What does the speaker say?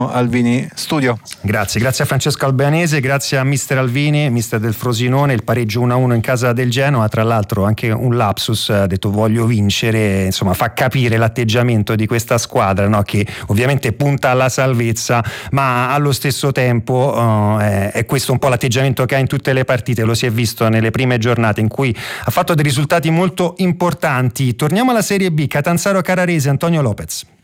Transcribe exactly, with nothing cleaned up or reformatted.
Alvini Studio. Grazie, grazie a Francesco Albanese, grazie a mister Alvini, mister del Frosinone, il pareggio uno a uno in casa del Genoa, tra l'altro anche un lapsus, ha detto voglio vincere, insomma fa capire l'atteggiamento di questa squadra, no? Che ovviamente punta alla salvezza, ma allo stesso tempo uh, è, è questo un po' l'atteggiamento che ha in tutte le partite, lo si è visto nelle prime giornate in cui ha fatto dei risultati molto importanti. Torniamo alla Serie B, Catanzaro Carrarese, Antonio Lopez.